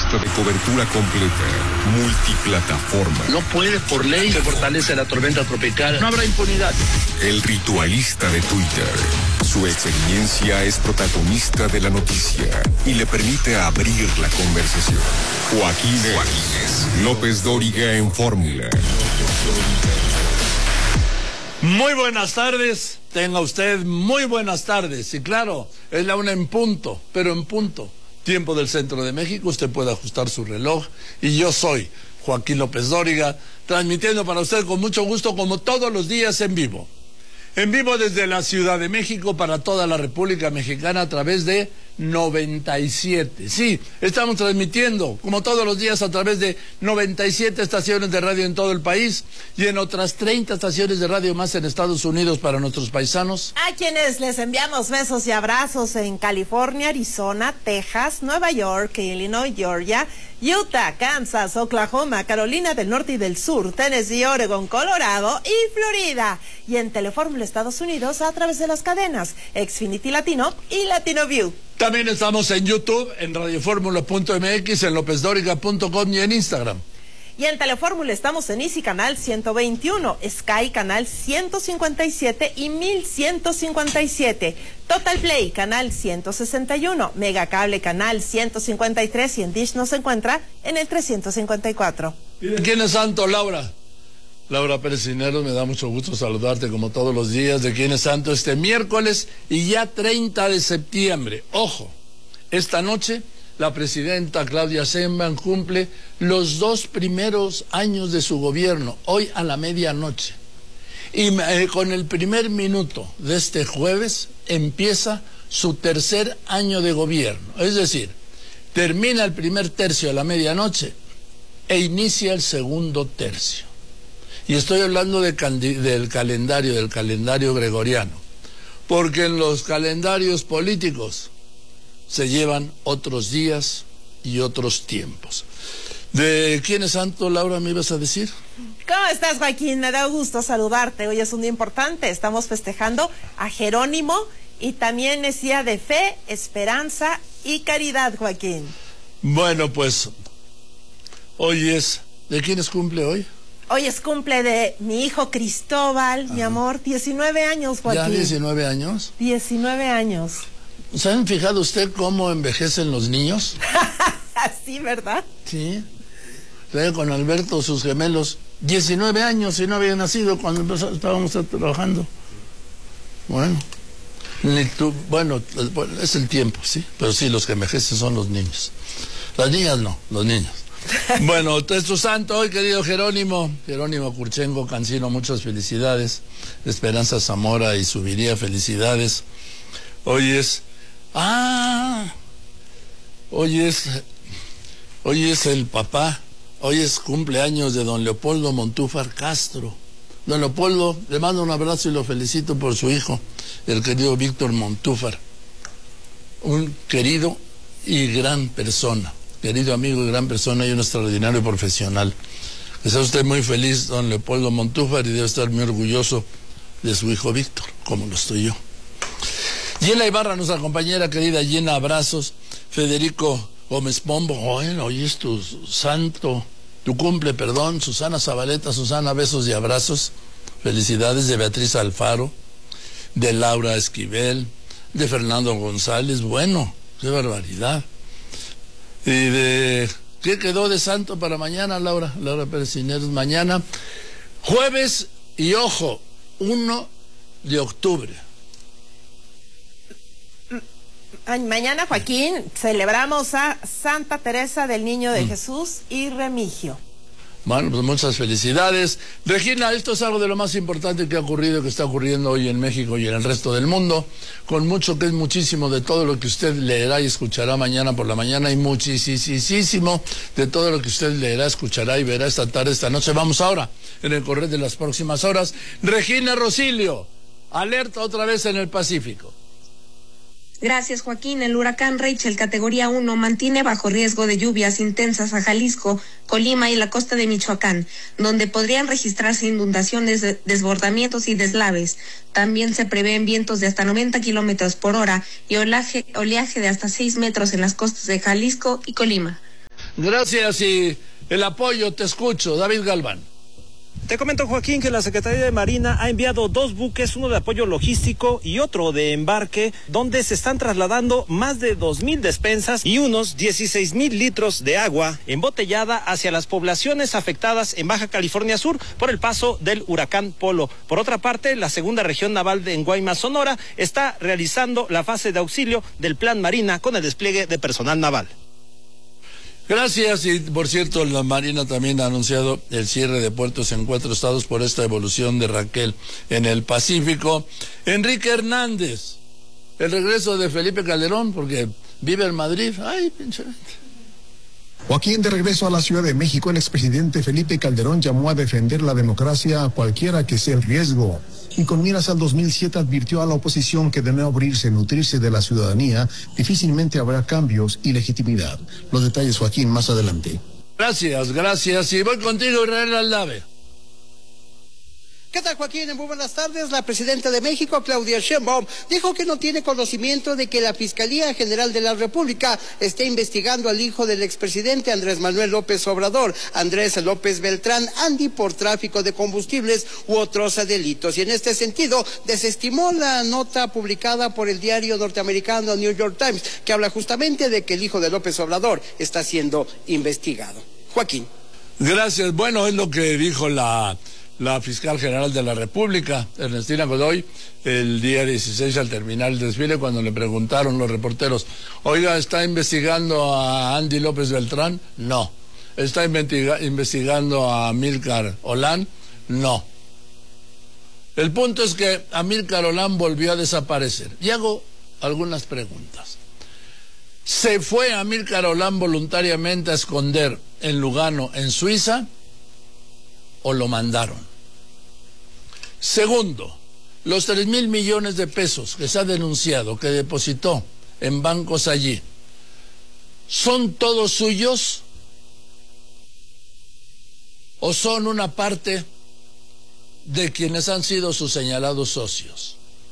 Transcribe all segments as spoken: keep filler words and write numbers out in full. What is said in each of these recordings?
de cobertura completa, multiplataforma. No puede, por ley, se fortalece la tormenta tropical. No habrá impunidad. El ritualista de Twitter. Su experiencia es protagonista de la noticia y le permite abrir la conversación. Joaquín, Joaquín López Dóriga en Fórmula. Muy buenas tardes, tenga usted muy buenas tardes. Y claro, es la una en punto, pero en punto. Tiempo del centro de México, usted puede ajustar su reloj. Y yo soy Joaquín López Dóriga, transmitiendo para usted con mucho gusto, como todos los días, en vivo. En vivo desde la Ciudad de México para toda la República Mexicana a través de noventa y siete. Sí, estamos transmitiendo como todos los días a través de noventa y siete estaciones de radio en todo el país y en otras treinta estaciones de radio más en Estados Unidos para nuestros paisanos. A quienes les enviamos besos y abrazos en California, Arizona, Texas, Nueva York, Illinois, Georgia, Utah, Kansas, Oklahoma, Carolina del Norte y del Sur, Tennessee, Oregon, Colorado y Florida. Y en Telefórmula Estados Unidos a través de las cadenas Xfinity Latino y Latino View. También estamos en YouTube, en radioformula punto m x, en lópez dóriga punto com y en Instagram. Y en Telefórmula estamos en Easy Canal ciento veintiuno, Sky Canal ciento cincuenta y siete y mil ciento cincuenta y siete, Total Play Canal ciento sesenta y uno, Megacable Canal ciento cincuenta y tres y en Dish nos encuentra en el trescientos cincuenta y cuatro. ¿Y de quién es santo, Laura? Laura Pérez Cisneros, me da mucho gusto saludarte como todos los días. ¿De quién es santo este miércoles y ya treinta de septiembre? Ojo, esta noche la presidenta Claudia Sheinbaum cumple los dos primeros años de su gobierno, hoy a la medianoche. Y eh, con el primer minuto de este jueves empieza su tercer año de gobierno. Es decir, termina el primer tercio a la medianoche e inicia el segundo tercio. Y estoy hablando de del calendario, del calendario gregoriano, porque en los calendarios políticos se llevan otros días y otros tiempos. ¿De quién es santo, Laura, me ibas a decir? ¿Cómo estás, Joaquín? Me da gusto saludarte. Hoy es un día importante. Estamos festejando a Jerónimo y también es día de fe, esperanza y caridad, Joaquín. Bueno, pues hoy es... ¿De quiénes cumple hoy? Hoy es cumple de mi hijo Cristóbal, ajá, mi amor, diecinueve años, Joaquín. ¿Ya diecinueve años? diecinueve años. ¿Se han fijado usted cómo envejecen los niños? Sí, ¿verdad? Sí. Con Alberto, sus gemelos, diecinueve años y no había nacido cuando estábamos trabajando. Bueno, ni tú, bueno, es el tiempo, sí, pero sí, los que envejecen son los niños. Las niñas no, los niños. Bueno, es tu santo hoy, querido Jerónimo. Jerónimo Curchengo Cancino, muchas felicidades. Esperanza Zamora y Subiría, felicidades. Hoy es... ¡Ah! Hoy es... Hoy es el papá. Hoy es cumpleaños de don Leopoldo Montúfar Castro. Don Leopoldo, le mando un abrazo y lo felicito por su hijo, el querido Víctor Montúfar. Un querido y gran persona. Querido amigo y gran persona y un extraordinario profesional. Está usted muy feliz, don Leopoldo Montúfar, y debe estar muy orgulloso de su hijo Víctor, como lo estoy yo. Gina Ibarra, nuestra compañera querida, Gina, abrazos. Federico Gómez Pombo, hoy, hoy es tu santo, tu cumple, perdón. Susana Zabaleta, Susana, besos y abrazos. Felicidades de Beatriz Alfaro, de Laura Esquivel, de Fernando González. Bueno, qué barbaridad. Y de... ¿Qué quedó de santo para mañana, Laura? Laura Pérez Cisneros, mañana, jueves, y ojo, uno de octubre. Mañana, Joaquín, celebramos a Santa Teresa del Niño de mm. Jesús y Remigio. Bueno, pues muchas felicidades. Regina, esto es algo de lo más importante que ha ocurrido, que está ocurriendo hoy en México y en el resto del mundo, con mucho que es muchísimo de todo lo que usted leerá y escuchará mañana por la mañana, y muchísimo de todo lo que usted leerá, escuchará y verá esta tarde, esta noche. Vamos ahora, en el correr de las próximas horas. Regina Rosilio, alerta otra vez en el Pacífico. Gracias, Joaquín. El huracán Rachel, categoría uno, mantiene bajo riesgo de lluvias intensas a Jalisco, Colima y la costa de Michoacán, donde podrían registrarse inundaciones, desbordamientos y deslaves. También se prevén vientos de hasta noventa kilómetros por hora y oleaje, oleaje de hasta seis metros en las costas de Jalisco y Colima. Gracias y el apoyo, te escucho, David Galván. Te comento, Joaquín, que la Secretaría de Marina ha enviado dos buques, uno de apoyo logístico y otro de embarque, donde se están trasladando más de dos mil despensas y unos dieciséis mil litros de agua embotellada hacia las poblaciones afectadas en Baja California Sur por el paso del huracán Polo. Por otra parte, la segunda región naval de en Guaymas, Sonora, está realizando la fase de auxilio del Plan Marina con el despliegue de personal naval. Gracias, y por cierto, la Marina también ha anunciado el cierre de puertos en cuatro estados por esta evolución de Raquel en el Pacífico. Enrique Hernández, el regreso de Felipe Calderón, porque vive en Madrid. Ay, pinche. Joaquín, de regreso a la Ciudad de México, el expresidente Felipe Calderón llamó a defender la democracia a cualquiera que sea el riesgo. Y con miras al dos mil siete advirtió a la oposición que de no abrirse, nutrirse de la ciudadanía, difícilmente habrá cambios y legitimidad. Los detalles, Joaquín, más adelante. Gracias, gracias. Y voy contigo, Israel Aldave. ¿Qué tal, Joaquín? Muy buenas tardes. La presidenta de México, Claudia Sheinbaum, dijo que no tiene conocimiento de que la Fiscalía General de la República esté investigando al hijo del expresidente Andrés Manuel López Obrador, Andrés López Beltrán, Andy, por tráfico de combustibles u otros delitos. Y en este sentido, desestimó la nota publicada por el diario norteamericano New York Times, que habla justamente de que el hijo de López Obrador está siendo investigado. Joaquín. Gracias. Bueno, es lo que dijo la... la fiscal general de la República, Ernestina Godoy, el día dieciséis al terminar el desfile, cuando le preguntaron los reporteros, oiga, ¿está investigando a Andy López Beltrán? No. ¿Está investiga investigando a Amílcar Olán? No. El punto es que Amílcar Olán volvió a desaparecer. Y hago algunas preguntas. ¿Se fue Amílcar Olán voluntariamente a esconder en Lugano, en Suiza, o lo mandaron? Segundo, los tres mil millones de pesos que se ha denunciado que depositó en bancos allí, ¿son todos suyos o son una parte de quienes han sido sus señalados socios?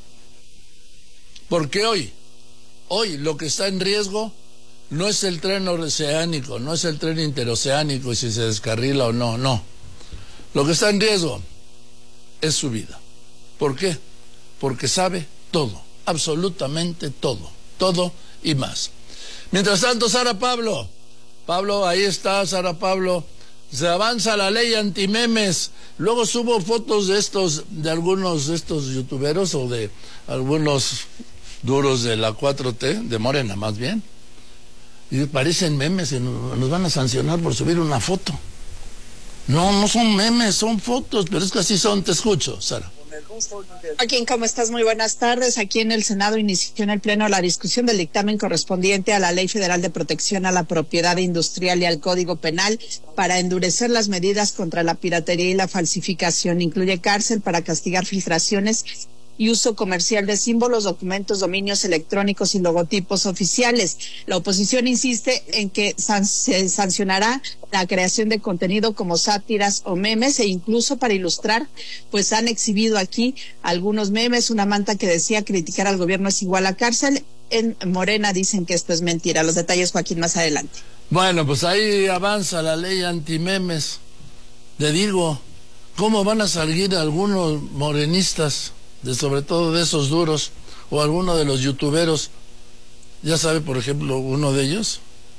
Porque hoy, hoy lo que está en riesgo no es el tren oceánico, no es el tren interoceánico y si se descarrila o no, no. Lo que está en riesgo es su vida. ¿Por qué? Porque sabe todo, absolutamente todo, todo y más. Mientras tanto, Sara Pablo, Pablo, ahí está Sara Pablo, se avanza la ley antimemes. Luego subo fotos de estos, de algunos de estos youtuberos o de algunos duros de la cuatro T, de Morena más bien, y parecen memes y nos van a sancionar por subir una foto. No, no son memes, son fotos, pero es que así son. Te escucho, Sara. Joaquín, ¿cómo estás? Muy buenas tardes. Aquí en el Senado inició en el Pleno la discusión del dictamen correspondiente a la Ley Federal de Protección a la Propiedad Industrial y al Código Penal para endurecer las medidas contra la piratería y la falsificación. Incluye cárcel para castigar filtraciones y uso comercial de símbolos, documentos, dominios electrónicos y logotipos oficiales. La oposición insiste en que san se sancionará la creación de contenido como sátiras o memes, e incluso para ilustrar, pues han exhibido aquí algunos memes, una manta que decía criticar al gobierno es igual a cárcel. En Morena dicen que esto es mentira. Los detalles, Joaquín, más adelante. Bueno, pues ahí avanza la ley antimemes. Te digo, ¿cómo van a salir algunos morenistas, de sobre todo de esos duros, o alguno de los youtuberos? Ya sabe, por ejemplo, uno de ellos.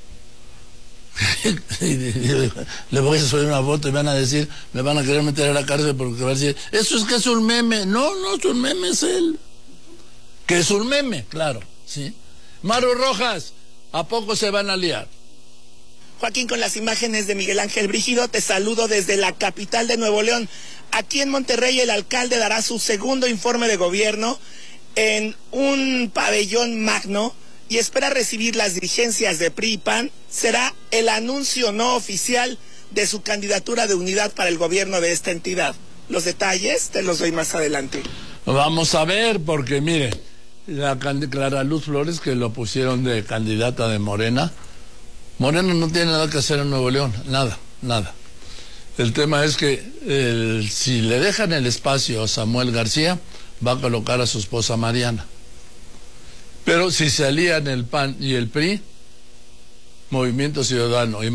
Le voy a subir una foto y van a decir, me van a querer meter a la cárcel porque va a decir, eso es que es un meme. No, no es un meme, es él. Que es un meme, claro, sí. Maru Rojas, ¿a poco se van a liar? Joaquín, con las imágenes de Miguel Ángel Brígido, te saludo desde la capital de Nuevo León. Aquí en Monterrey el alcalde dará su segundo informe de gobierno en un pabellón magno y espera recibir las dirigencias de P R I y P A N. Será el anuncio no oficial de su candidatura de unidad para el gobierno de esta entidad. Los detalles te los doy más adelante. Vamos a ver, porque mire, la Clara Luz Flores, que lo pusieron de candidata de Morena, Morena no tiene nada que hacer en Nuevo León, nada, nada. El tema es que el, si le dejan el espacio a Samuel García, va a colocar a su esposa Mariana. Pero si se alían el P A N y el P R I, Movimiento Ciudadano y